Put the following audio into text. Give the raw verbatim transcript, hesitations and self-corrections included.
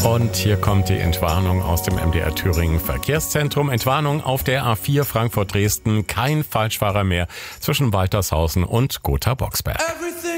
Und hier kommt die Entwarnung aus dem M D R Thüringen Verkehrszentrum. Entwarnung auf der A vier Frankfurt-Dresden. Kein Falschfahrer mehr zwischen Waltershausen und Gotha-Boxberg.